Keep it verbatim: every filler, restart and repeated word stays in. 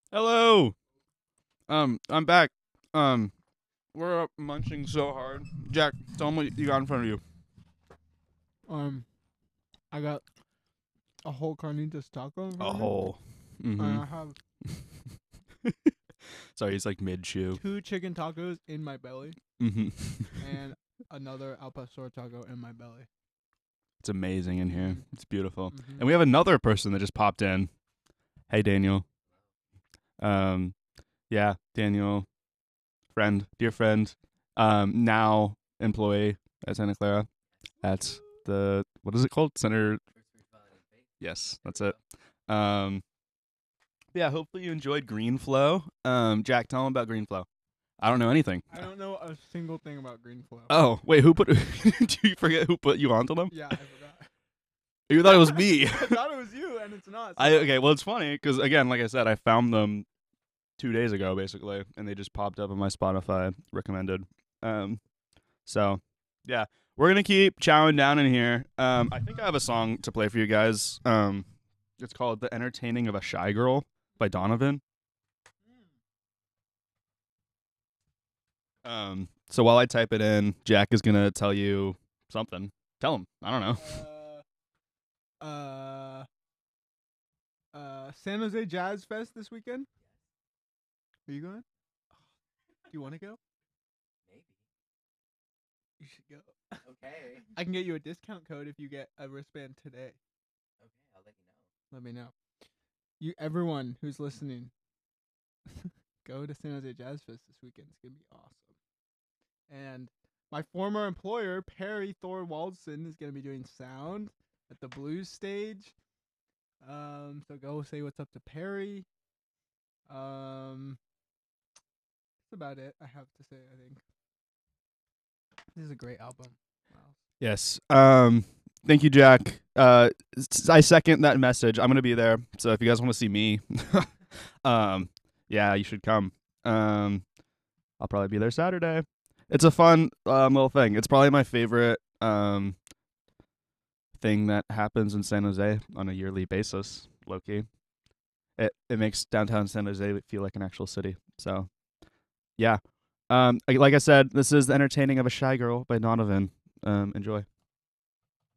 Hello. Um, I'm back. Um, we're up munching so hard. Jack, tell them what you got in front of you. Um, I got a whole carnitas taco in A front of me, whole. and Mm-hmm. I have Sorry, he's like mid chew. two chicken tacos in my belly Mm-hmm. and another al pastor taco in my belly. It's amazing in here. Mhm. It's beautiful. Mhm. And we have another person that just popped in. Hey, Daniel. Um, yeah, Daniel, friend, dear friend, um, now employee at Santa Clara. At the what is it called? Center. Yes, that's it. Um, yeah, hopefully you enjoyed Greenflow. Um, Jack, tell them about Greenflow. I don't know anything. I don't know a single thing about Greenflow. Oh, wait, who put do you forget who put you onto them? Yeah, I forgot. You thought it was me. I thought it was you, and it's not. I okay, well it's funny cuz again, like I said, I found them two days ago basically and they just popped up on my Spotify recommended. Um so, yeah, we're going to keep chowing down in here. Um I think I have a song to play for you guys. Um it's called The Entertaining of a Shy Girl by Donovan. Um, so while I type it in, Jack is gonna tell you something. Tell him. I don't know. Uh, uh, uh, San Jose Jazz Fest this weekend. Are you going? Do you want to go? Maybe. You should go. Okay. I can get you a discount code if you get a wristband today. Okay, I'll let you know. Let me know. You, everyone who's listening, go to San Jose Jazz Fest this weekend. It's gonna be awesome. And my former employer, Perry Thor Waldson, is gonna be doing sound at the blues stage. Um, so go say what's up to Perry. Um, that's about it. I have to say. I think this is a great album. Wow. Yes. Um. Thank you, Jack. Uh, s- I second that message. I'm gonna be there. So if you guys want to see me, um, yeah, you should come. Um, I'll probably be there Saturday. It's a fun um little thing. It's probably my favorite um thing that happens in San Jose on a yearly basis. Low key, it it makes downtown San Jose feel like an actual city. So yeah. Um, like like I said, this is The Entertaining of a Shy Girl by Donovan. Um, enjoy.